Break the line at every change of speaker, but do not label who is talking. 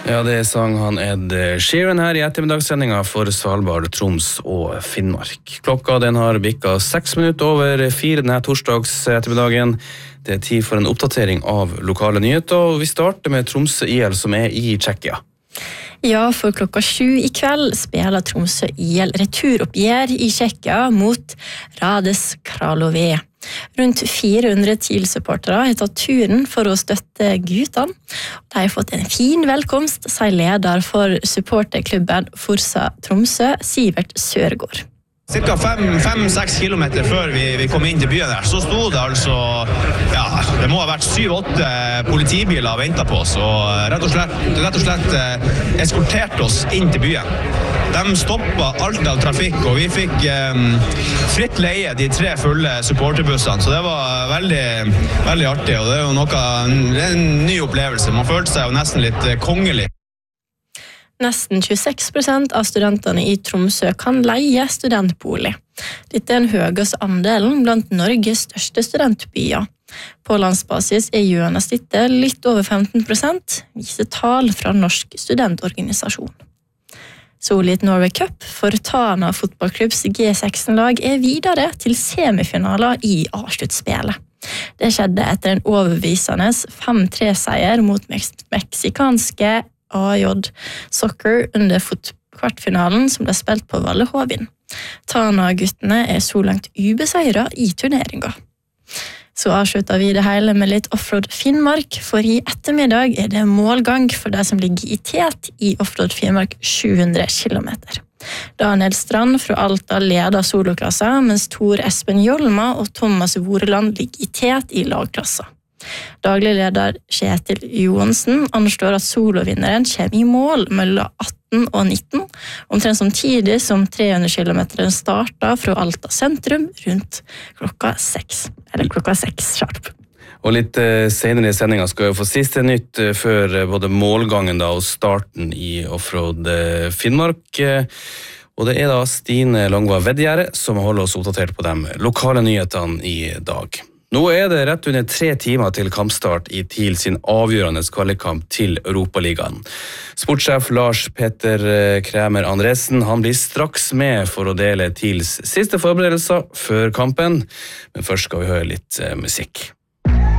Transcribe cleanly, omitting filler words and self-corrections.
Ja, det sang han Ed Sheeran her i ettermiddagssendinga for Svalbard, Troms og Finnmark. Klokka den har bikket 6 minutter over 4 denne torsdags ettermiddagen. Det tid for en oppdatering av lokale nyheter, og vi starter med Tromsø IL som i Tsjekkia.
Ja, for klokka 7 i kveld spiller Tromsø IL returoppgjør i Tsjekkia mot Rades Kralové. Rundt 400 TIL-supportere har tatt turen for å støtte guttene. De har fått en fin velkomst, sier leder for supporterklubben Forsa Tromsø, Sivert Sørgaard.
Cirka 5-6 kilometer før vi kom inn til byen der, så sto det altså, det må ha vært 7-8 politibiler og ventet på oss, og rett og slett eskorterte oss inn til byen. De stoppet alt av trafikk, og vi fikk fritt leie de 3 fulle supporterbussene, så det var veldig, veldig artig, og det er jo en ny opplevelse. Man følte seg jo nesten litt kongelig.
Nesten 26% av studentene i Tromsø kan leie studentbolig. Dette er den høyeste andelen blant Norges største studentbyer. På landsbasis er gjennomsnittet litt over 15%, viser tall fra Norsk studentorganisasjon. Solid Norway Cup for Tana fotballklubbs G16-lag er videre til semifinaler i A-sluttspillet. Det skjedde etter en overbevisende 5-3-seier mot meksikanske AJ Soccer under kvartfinalen som ble spilt på Valle Hovin. Tana-guttene er så langt ubeseiret i turneringen. Så avslutter vi det hele med litt Offroad Finnmark, for i ettermiddag er det målgang for de som ligger i tet i Offroad Finnmark 700 kilometer. Daniel Strand fra Alta leder soloklassa, mens Tor Espen Jolma og Thomas Voreland ligger i tet i lagklassa. Daglig leder Kjetil Johansen anslår at solovinneren kommer i mål mellom 18 og 19, omtrent samtidig som 300 km starter fra Alta sentrum rundt klokka 6 sharp.
Og litt senere i sendingen skal vi få siste nytt før både målgangen og starten i Offroad Finnmark. Og det er da Stine Langva Vedgjære som holder oss oppdatert på de lokale nyhetene i dag. Nå er det rett under 3 timer til kampstart i TIL sin avgjørende kvalikkamp til Europaligaen. Sportssjef Lars Petter Kræmer Andresen, han blir straks med for å dele TILs siste forberedelser før kampen, men først skal vi høre litt musikk.